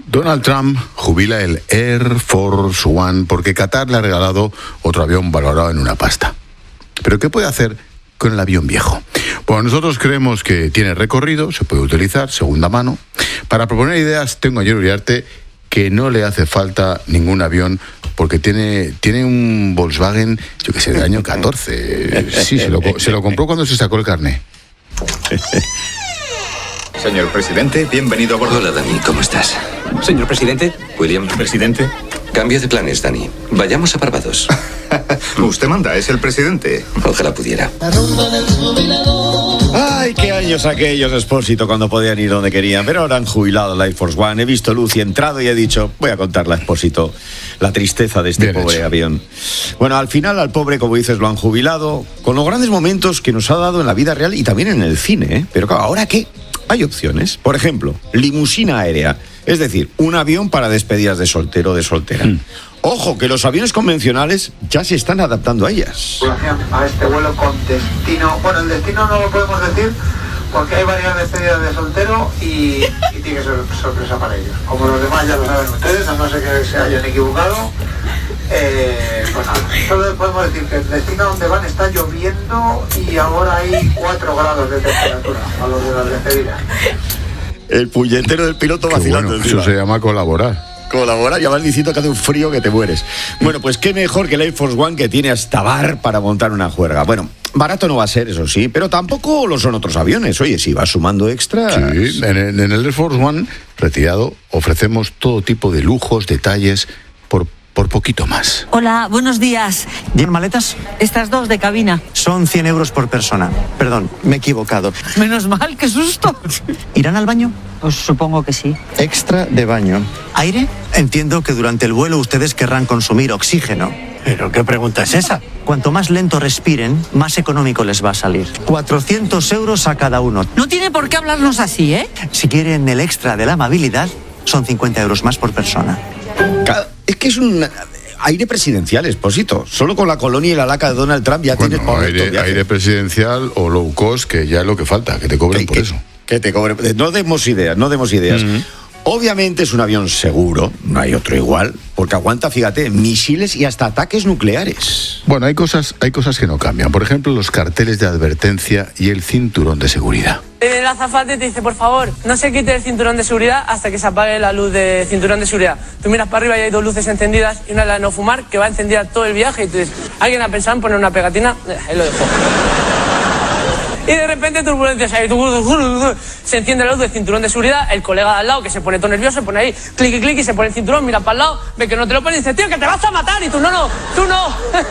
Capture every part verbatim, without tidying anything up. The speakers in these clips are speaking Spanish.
Donald Trump jubila el Air Force One porque Qatar le ha regalado otro avión valorado en una pasta. ¿Pero qué puede hacer con el avión viejo? Bueno, nosotros creemos que tiene recorrido, se puede utilizar, segunda mano. Para proponer ideas tengo a Ayer Uriarte, que no le hace falta ningún avión porque tiene, tiene un Volkswagen, yo que sé, del año catorce. Sí, se lo, se lo compró cuando se sacó el carné. Señor presidente, bienvenido a bordo. Hola, Dani, ¿cómo estás? Señor presidente. William. Presidente. Cambio de planes, Dani. Vayamos a Barbados. Usted manda, es el presidente. Ojalá pudiera. Ay, qué años aquellos, Expósito, cuando podían ir donde querían. Pero ahora han jubilado el Air Force One. He visto luz y he entrado y he dicho, voy a contarle a Expósito la tristeza de este Bien pobre hecho. avión. Bueno, al final al pobre, como dices, lo han jubilado, con los grandes momentos que nos ha dado en la vida real y también en el cine, ¿eh? Pero claro, ¿ahora qué? Hay opciones. Por ejemplo, limusina aérea. Es decir, un avión para despedidas de soltero o de soltera. Mm. Ojo, que los aviones convencionales ya se están adaptando a ellas. A este vuelo con destino... Bueno, el destino no lo podemos decir porque hay varias despedidas de soltero y, y tiene que ser sorpresa para ellos. Como los demás ya lo saben ustedes, a no ser que se hayan equivocado. Eh, pues nada, solo podemos decir que el destino donde van está lloviendo y ahora hay cuatro grados de temperatura a los de las despedidas. El puñetero del piloto Qué vacilando. bueno, eso se llama colaborar. Colaborar, ya vas diciendo que hace un frío que te mueres. Bueno, pues qué mejor que el Air Force One, que tiene hasta bar para montar una juerga. Bueno, barato no va a ser, eso sí, pero tampoco lo son otros aviones. Oye, si vas sumando extras... Sí, en el, en el Air Force One retirado ofrecemos todo tipo de lujos, detalles, por, por poquito más. Hola, buenos días. ¿Diez maletas? Estas dos de cabina. Son cien euros por persona. Perdón, me he equivocado. Menos mal, qué susto. ¿Irán al baño? Pues supongo que sí. Extra de baño. ¿Aire? Entiendo que durante el vuelo ustedes querrán consumir oxígeno. ¿Pero qué pregunta es esa? Cuanto más lento respiren, más económico les va a salir. cuatrocientos euros a cada uno. No tiene por qué hablarnos así, ¿eh? Si quieren el extra de la amabilidad, son cincuenta euros más por persona. Es que es un aire presidencial, Expósito. Solo con la colonia y la laca de Donald Trump ya Bueno, tienes para aire, aire presidencial o low cost, que ya es lo que falta, que te cobren que, por que, eso. Que te cobren. No demos ideas, no demos ideas. Mm-hmm. Obviamente es un avión seguro, no hay otro igual, porque aguanta, fíjate, misiles y hasta ataques nucleares. Bueno, hay cosas, hay cosas que no cambian. Por ejemplo, los carteles de advertencia y el cinturón de seguridad. El azafate te dice, por favor, no se quite el cinturón de seguridad hasta que se apague la luz de cinturón de seguridad. Tú miras para arriba y hay dos luces encendidas y una la de no fumar que va encendida todo el viaje y tú dices, ¿alguien ha pensado en poner una pegatina? Ahí lo dejo. Y de repente turbulencias ahí, se enciende la luz del cinturón de seguridad, el colega de al lado que se pone todo nervioso, se pone ahí, clic y clic y se pone el cinturón, mira para el lado, ve que no te lo pone y dice, tío, que te vas a matar, y tú, no, no, tú no.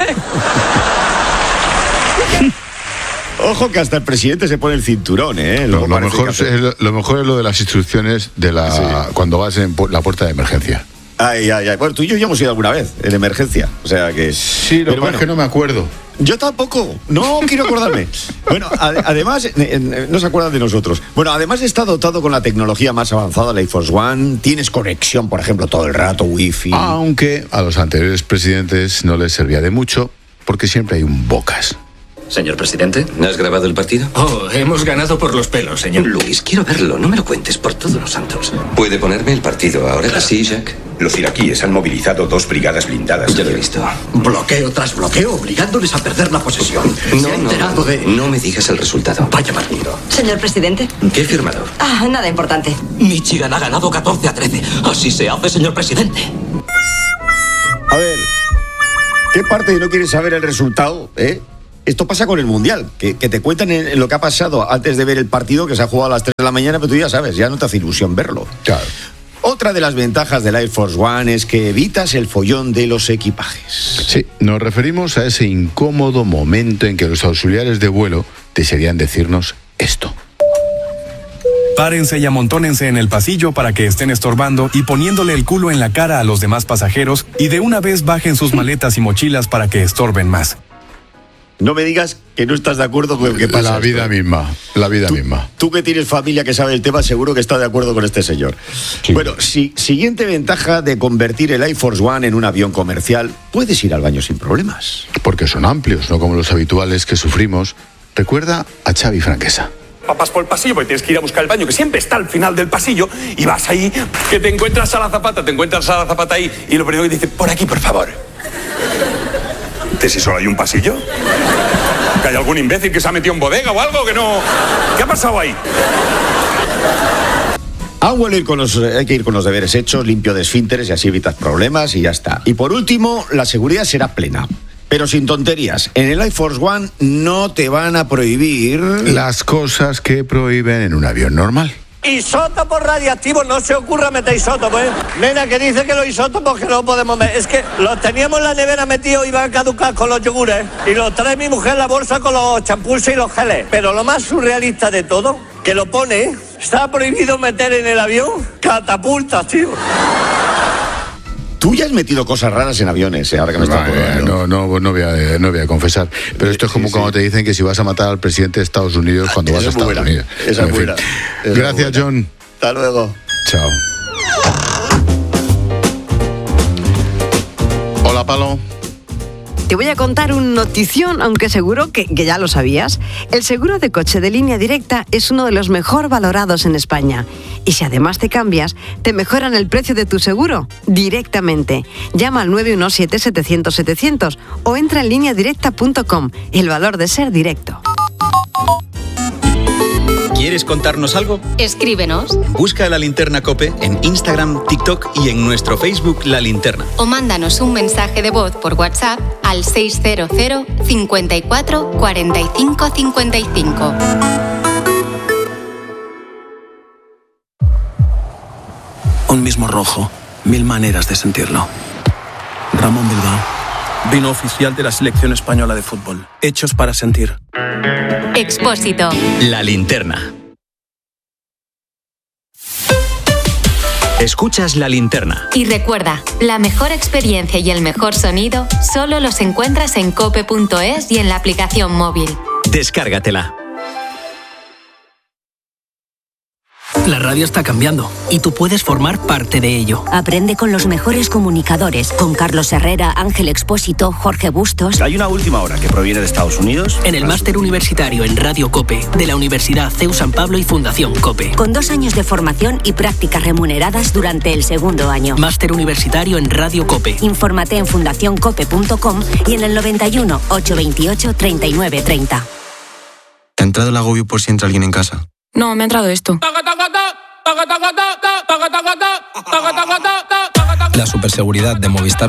Ojo que hasta el presidente se pone el cinturón, ¿eh? Lo, lo, mejor, es, lo, lo mejor es lo de las instrucciones de la sí. cuando vas en la puerta de emergencia. Ay, ay, ay. Bueno, tú y yo ya hemos ido alguna vez en emergencia. O sea que... Sí, lo que bueno, es que no me acuerdo. Yo tampoco. No quiero acordarme. Bueno, ad- además, no se acuerdan de nosotros. Bueno, además está dotado con la tecnología más avanzada, el Air Force One. Tienes conexión, por ejemplo, todo el rato, wifi. Aunque a los anteriores presidentes no les servía de mucho, porque siempre hay un bocas. Señor presidente, ¿no has grabado el partido? Oh, hemos ganado por los pelos, señor. Luis, quiero verlo, no me lo cuentes, por todos los santos. ¿Puede ponerme el partido ahora que sí, Jack? Los iraquíes han movilizado dos brigadas blindadas. Ya lo he visto. Bloqueo tras bloqueo, obligándoles a perder la posesión. No, Se ha enterado no, de... no me digas el resultado. Vaya partido. Señor presidente. ¿Qué he firmado? Ah, nada importante. Michigan ha ganado catorce a trece. Así se hace, señor presidente. A ver, ¿qué parte no quieres saber el resultado, eh? Esto pasa con el Mundial, que, que te cuentan en, en lo que ha pasado antes de ver el partido que se ha jugado a las tres de la mañana, pero tú ya sabes, ya no te hace ilusión verlo. Claro. Otra de las ventajas del Air Force One es que evitas el follón de los equipajes. Sí, nos referimos a ese incómodo momento en que los auxiliares de vuelo desearían decirnos esto. Párense y amontónense en el pasillo para que estén estorbando y poniéndole el culo en la cara a los demás pasajeros y de una vez bajen sus maletas y mochilas para que estorben más. No me digas que no estás de acuerdo con lo que pasa. La vida esto. misma, la vida tú, misma. Tú que tienes familia que sabe el tema, seguro que está de acuerdo con este señor. Sí. Bueno, si, siguiente ventaja de convertir el Air Force One en un avión comercial, puedes ir al baño sin problemas. Porque son amplios, no como los habituales que sufrimos. Recuerda a Xavi Franquesa. vas por el pasillo porque tienes que ir a buscar el baño, que siempre está al final del pasillo, y vas ahí, que te encuentras a la zapata, te encuentras a la zapata ahí, y lo primero que dice, por aquí, por favor. ¿Que si solo hay un pasillo? ¿Que hay algún imbécil que se ha metido en bodega o algo que no...? ¿Qué ha pasado ahí? Ah, bueno, ir con los, hay que ir con los deberes hechos, limpio de esfínteres y así evitas problemas y ya está. Y por último, la seguridad será plena. Pero sin tonterías, en el Air Force One no te van a prohibir... las cosas que prohíben en un avión normal. Isótopos radiactivos, no se ocurra meter isótopos, ¿eh? Nena, que dice que los isótopos que no podemos meter. Es que los teníamos en la nevera metidos y iban a caducar con los yogures. Y los trae mi mujer en la bolsa con los champús y los geles. Pero lo más surrealista de todo, que lo pone, ¿eh? Está prohibido meter en el avión catapultas, tío. Tú ya has metido cosas raras en aviones, ¿eh? Ahora que me está acordando. No, no, no voy a, no voy a confesar. Pero esto es como sí, cuando sí. te dicen que si vas a matar al presidente de Estados Unidos cuando vas a Estados buena. Unidos. Esa es buena. Gracias, buena. John. Hasta luego. Chao. Hola, Palo. Te voy a contar una notición, aunque seguro que, que ya lo sabías. El seguro de coche de Línea Directa es uno de los mejor valorados en España. Y si además te cambias, te mejoran el precio de tu seguro directamente. Llama al nueve uno siete, setecientos, setecientos o entra en línea directa punto com. El valor de ser directo. ¿Quieres contarnos algo? Escríbenos. Busca La Linterna COPE en Instagram, TikTok y en nuestro Facebook La Linterna. O mándanos un mensaje de voz por WhatsApp al seis cero cero, cincuenta y cuatro, cuarenta y cinco, cincuenta y cinco. Un mismo rojo, mil maneras de sentirlo. Ramón Bilbao, vino oficial de la selección española de fútbol. Hechos para sentir. Expósito. La Linterna. Escuchas La Linterna. Y recuerda, la mejor experiencia y el mejor sonido solo los encuentras en cope punto es y en la aplicación móvil. Descárgatela. La radio está cambiando y tú puedes formar parte de ello. Aprende con los mejores comunicadores, con Carlos Herrera, Ángel Expósito, Jorge Bustos. Hay una última hora que proviene de Estados Unidos. En el máster universitario en Radio COPE de la Universidad C E U San Pablo y Fundación COPE. Con dos años de formación y prácticas remuneradas durante el segundo año. Máster universitario en Radio COPE. Infórmate en fundación cope punto com y en el noventa y uno, ochocientos veintiocho, treinta y nueve treinta. ¿Te ha entrado el agobio por si entra alguien en casa? No, me ha entrado esto. La superseguridad de Movistar